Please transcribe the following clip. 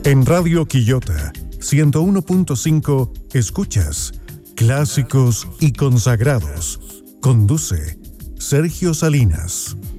En Radio Quillota 101.5 escuchas Clásicos y Consagrados. Conduce Sergio Salinas.